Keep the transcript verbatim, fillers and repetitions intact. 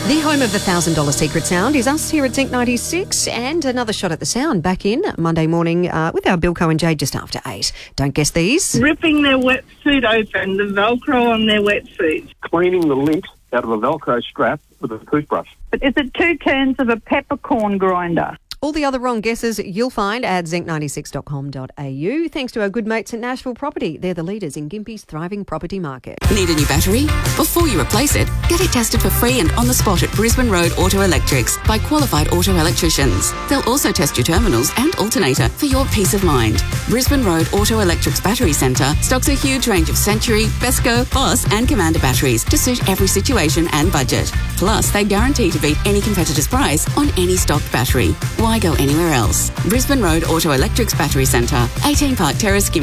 The home of the one thousand dollars secret sound is us here at Zinc ninety-six, and another shot at the sound back in Monday morning uh, with our Bilko and Jade just after eight. Don't guess these. Ripping their wetsuit open, the Velcro on their wetsuit. Cleaning the lint out of a Velcro strap with a toothbrush. But is it two turns of a peppercorn grinder? All the other wrong guesses you'll find at zinc ninety-six dot com dot a u. Thanks to our good mates at Nashville Property. They're the leaders in Gympie's thriving property market. Need a new battery? Before you replace it, get it tested for free and on the spot at Brisbane Road Auto Electrics by qualified auto electricians. They'll also test your terminals and alternator for your peace of mind. Brisbane Road Auto Electrics Battery Centre stocks a huge range of Century, Besco, Boss and Commander batteries to suit every situation and budget. Plus, they guarantee to beat any competitor's price on any stocked battery. Why go anywhere else? Brisbane Road Auto Electrics Battery Centre, eighteen Park Terrace,